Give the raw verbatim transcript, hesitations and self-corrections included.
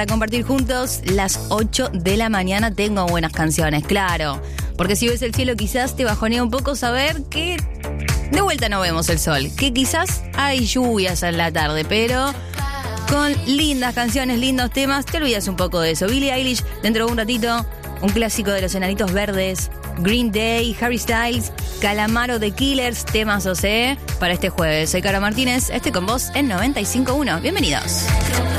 A compartir juntos las ocho de la mañana. Tengo buenas canciones, claro. Porque si ves el cielo quizás te bajonea un poco saber que de vuelta no vemos el sol. Que quizás hay lluvias en la tarde, pero con lindas canciones, lindos temas, te olvidas un poco de eso. Billie Eilish, dentro de un ratito, un clásico de los Enanitos Verdes, Green Day, Harry Styles, Calamaro, The Killers, temas O C para este jueves. Soy Cara Martínez, estoy con vos en noventa y cinco punto uno. Bienvenidos.